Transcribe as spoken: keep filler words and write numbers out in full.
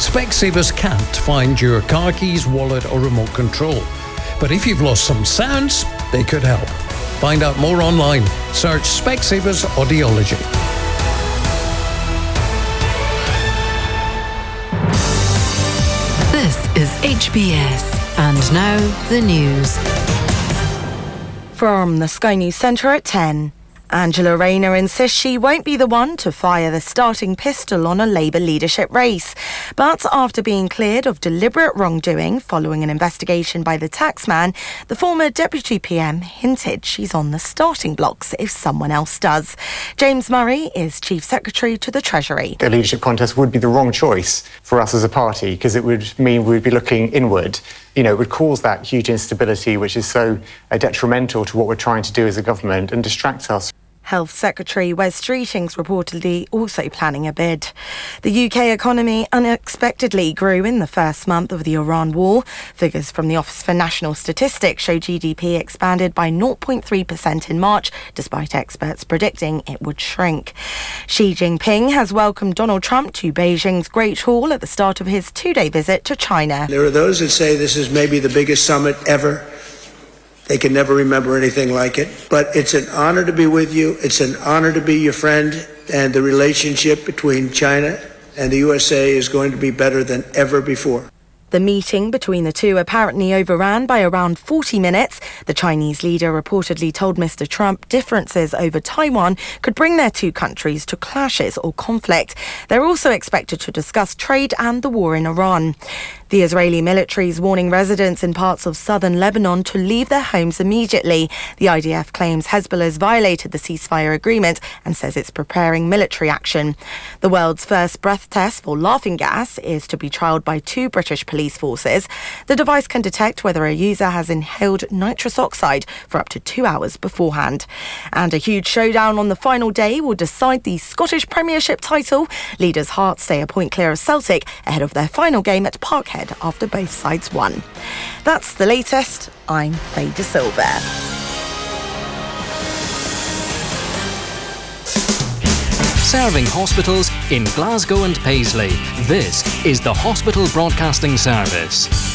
Specsavers can't find your car keys, wallet or remote control. But if you've lost some sounds, they could help. Find out more online. Search Specsavers Audiology. This is H B S. And now the news. From the Sky News Centre at ten. Angela Rayner insists she won't be the one to fire the starting pistol on a Labour leadership race. But after being cleared of deliberate wrongdoing following an investigation by the taxman, the former Deputy P M hinted she's on the starting blocks if someone else does. James Murray is Chief Secretary to the Treasury. A leadership contest would be the wrong choice for us as a party because it would mean we'd be looking inward. You know, it would cause that huge instability which is so uh, detrimental to what we're trying to do as a government and distract us. Health Secretary Wes Streeting's reportedly also planning a bid. The U K economy unexpectedly grew in the first month of the Iran war. Figures from the Office for National Statistics show G D P expanded by zero point three percent in March, despite experts predicting it would shrink. Xi Jinping has welcomed Donald Trump to Beijing's Great Hall at the start of his two-day visit to China. There are those that say this is maybe the biggest summit ever. They can never remember anything like it. But it's an honor to be with you. It's an honor to be your friend. And the relationship between China and the U S A is going to be better than ever before. The meeting between the two apparently overran by around forty minutes. The Chinese leader reportedly told Mister Trump differences over Taiwan could bring their two countries to clashes or conflict. They're also expected to discuss trade and the war in Iran. The Israeli military is warning residents in parts of southern Lebanon to leave their homes immediately. The I D F claims Hezbollah's violated the ceasefire agreement and says it's preparing military action. The world's first breath test for laughing gas is to be trialled by two British police forces. The device can detect whether a user has inhaled nitrous oxide for up to two hours beforehand. And a huge showdown on the final day will decide the Scottish Premiership title. Leaders Hearts stay a point clear of Celtic ahead of their final game at Parkhead after both sides won. That's the latest. I'm Faye De Silva. Serving hospitals in Glasgow and Paisley. This is the Hospital Broadcasting Service.